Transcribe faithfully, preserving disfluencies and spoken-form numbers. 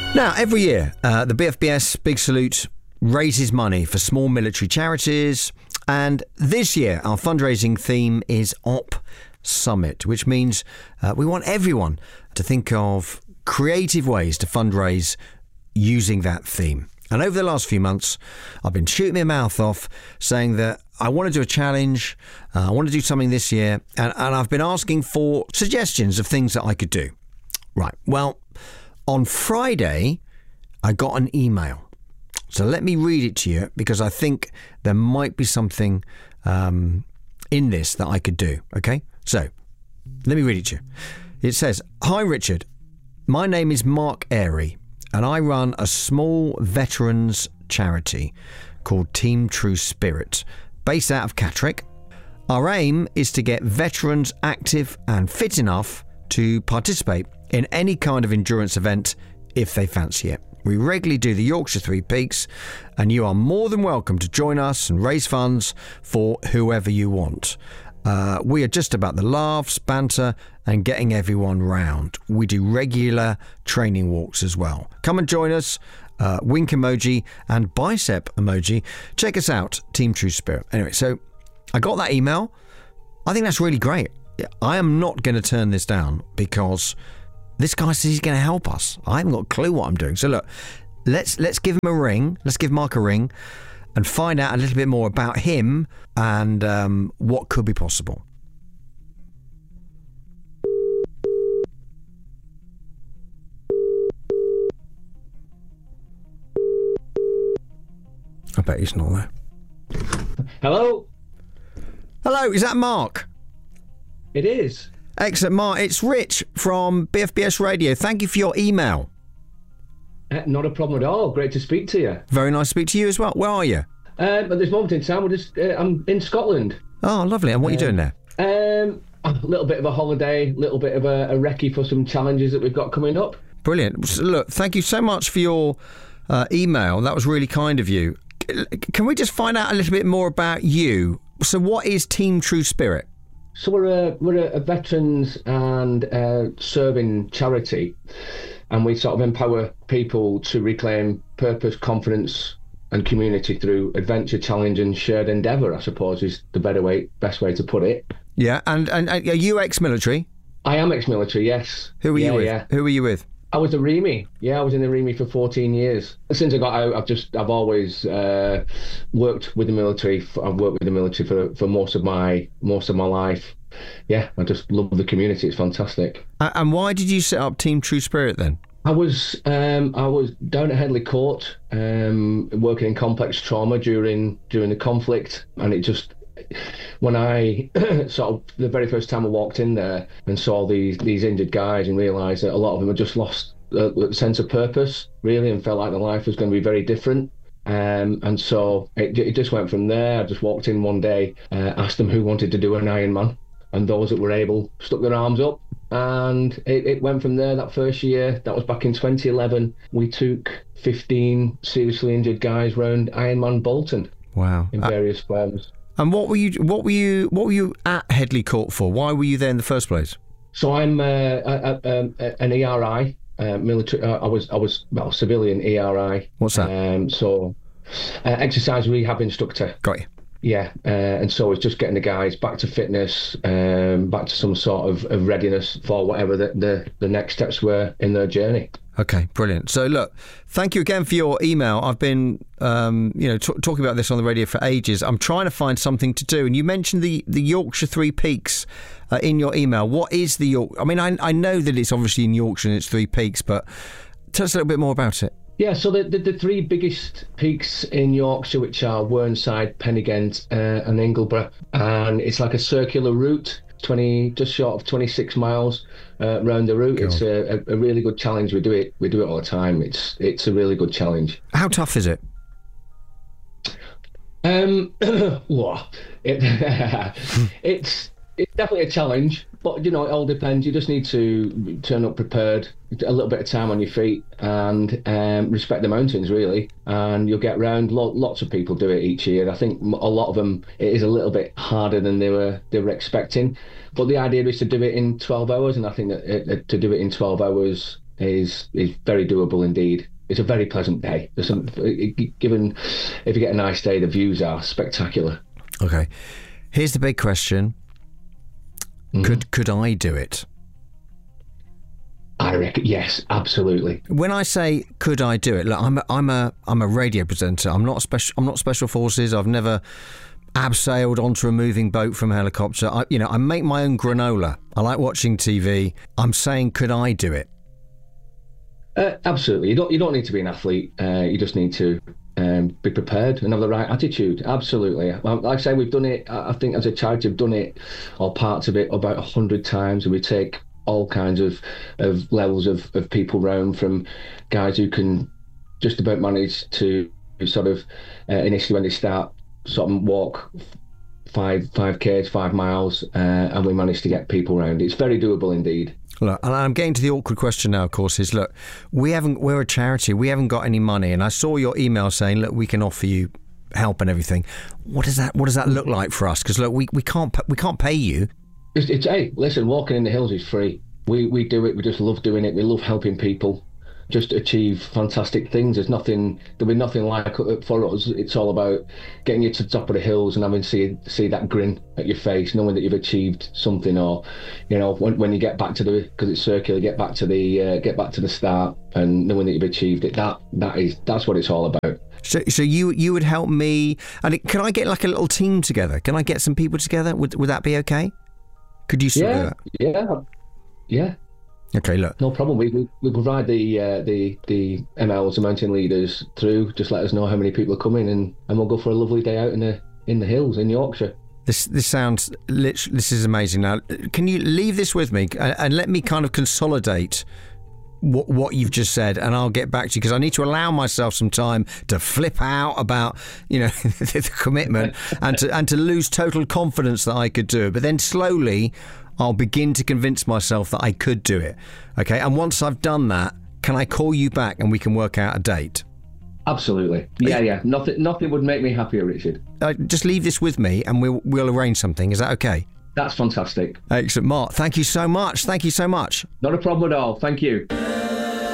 Now, every year, uh, the B F B S Big Salute raises money for small military charities. And this year, our fundraising theme is Op Summit, which means uh, we want everyone to think of creative ways to fundraise using that theme. And over the last few months, I've been shooting my mouth off saying that I want to do a challenge, uh, I want to do something this year, and, and I've been asking for suggestions of things that I could do. Right, well, on Friday, I got an email. So let me read it to you because I think there might be something um, in this that I could do, okay? So, let me read it to you. It says, "Hi Richard, my name is Mark Airy and I run a small veterans charity called Team True Spirit, based out of Catterick. Our aim is to get veterans active and fit enough to participate in any kind of endurance event if they fancy it. We regularly do the Yorkshire Three Peaks, and you are more than welcome to join us and raise funds for whoever you want. Uh, we are just about the laughs, banter, and getting everyone round. We do regular training walks as well. Come and join us. Uh, wink emoji and bicep emoji. Check us out, Team True Spirit." Anyway, so I got that email. I think that's really great. I am not going to turn this down because this guy says he's going to help us. I haven't got a clue what I'm doing. So look, let's let's give him a ring. Let's give Mark a ring and find out a little bit more about him and um, what could be possible. I bet he's not there. Hello? Hello, is that Mark? It is. Excellent, Mark. It's Rich from B F B S Radio. Thank you for your email. Uh, not a problem at all. Great to speak to you. Very nice to speak to you as well. Where are you? Um, at this moment in time, we're just, uh, I'm in Scotland. Oh, lovely. And what are you doing there? Um, a little bit of a holiday, a little bit of a, a recce for some challenges that we've got coming up. Brilliant. So look, thank you so much for your uh, email. That was really kind of you. Can we just find out a little bit more about you? So what is Team True Spirit? So we're a, we're a, a veterans and uh, serving charity, and we sort of empower people to reclaim purpose, confidence and community through adventure, challenge and shared endeavour, I suppose is the better way, best way to put it. Yeah, and, and, and are you ex-military? I am ex-military, yes. Who were yeah, you with? Yeah. Who were you with? I was the REME. Yeah, I was in the REME for fourteen years. Since I got out, I've just, I've always uh, worked with the military. I've worked with the military for, for most of my, most of my life. Yeah, I just love the community. It's fantastic. And why did you set up Team True Spirit then? I was, um, I was down at Headley Court, um, working in complex trauma during, during the conflict. And it just, when I sort of the very first time I walked in there and saw these these injured guys and realised that a lot of them had just lost a sense of purpose, really, and felt like their life was going to be very different. Um, and so it, it just went from there. I just walked in one day, uh, asked them who wanted to do an Ironman, and those that were able stuck their arms up. And it, it went from there. That first year, that was back in twenty eleven, we took fifteen seriously injured guys round Ironman Bolton. Wow. In various uh, forms. And what were you? What were you? What were you at Headley Court for? Why were you there in the first place? So I'm uh, a, a, a, an E R I uh, military. Uh, I was I was well civilian E R I. What's that? Um, so uh, exercise rehab instructor. Got you. Yeah, uh, and so it's just getting the guys back to fitness, um, back to some sort of, of readiness for whatever the, the the next steps were in their journey. Okay, brilliant. So look, thank you again for your email. I've been, um, you know, t- talking about this on the radio for ages. I'm trying to find something to do, and you mentioned the, the Yorkshire Three Peaks uh, in your email. What is the York? I mean, I I know that it's obviously in Yorkshire and it's Three Peaks, but tell us a little bit more about it. Yeah, so the, the, the three biggest peaks in Yorkshire, which are Whernside, Pennygent uh, and Ingleborough, and it's like a circular route, twenty just short of twenty-six miles uh, round the route. God. It's a, a really good challenge. We do it we do it all the time. It's it's a really good challenge. How tough is it? Um, well, it, it's it's definitely a challenge, but you know it all depends. You just need to turn up prepared, a little bit of time on your feet, and um, respect the mountains really, and you'll get round. Lots of people do it each year. I think a lot of them it is a little bit harder than they were they were expecting, but the idea is to do it in twelve hours, and I think that it, to do it in twelve hours is is very doable indeed. It's a very pleasant day. There's some, given if you get a nice day, the views are spectacular. Okay, here's the big question: mm-hmm. Could could I do it? I reckon yes, absolutely. When I say could I do it, look, I'm a, I'm a I'm a radio presenter. I'm not special. I'm not special forces. I've never abseiled onto a moving boat from a helicopter. I, you know, I make my own granola. I like watching T V. I'm saying, could I do it? Uh, absolutely. You don't you don't need to be an athlete. Uh, you just need to um, be prepared and have the right attitude. Absolutely. Like I say, we've done it. I think as a charity, we've done it, or parts of it, about a hundred times, and we take all kinds of, of levels of, of people round, from guys who can just about manage to sort of uh, initially when they start sort of walk five five k's, five miles, uh, and we manage to get people round. It's very doable indeed. Look, and I'm getting to the awkward question now, of course, is look, we haven't we're a charity, we haven't got any money, and I saw your email saying, look, we can offer you help and everything. What does that what does that look like for us? Because look, we, we can't we can't pay you. It's, it's hey, listen, walking in the hills is free. We we do it. We just love doing it. We love helping people just achieve fantastic things. There's nothing, there'll be nothing like it for us. It's all about getting you to the top of the hills and having see see that grin at your face, knowing that you've achieved something. Or, you know, when, when you get back to the, because it's circular, get back to the uh, get back to the start and knowing that you've achieved it. That that is that's what it's all about. So, so you you would help me, and it, can I get like a little team together? Can I get some people together? Would would that be okay? Could you sort yeah, that? Yeah, yeah. Okay, look. No problem. We we, we provide the uh, the the M Ls, the mountain leaders, through. Just let us know how many people are coming, and, and we'll go for a lovely day out in the in the hills in Yorkshire. This this sounds literally, this is amazing. Now, can you leave this with me and, and let me kind of consolidate what what you've just said, and I'll get back to you, because I need to allow myself some time to flip out about, you know, the commitment and to and to lose total confidence that I could do it. But then slowly, I'll begin to convince myself that I could do it. Okay, and once I've done that, can I call you back and we can work out a date? Absolutely. Yeah, yeah. Nothing nothing would make me happier, Richard. Uh, just leave this with me and we'll we'll arrange something. Is that okay? That's fantastic. Excellent. Mark, thank you so much. Thank you so much. Not a problem at all. Thank you.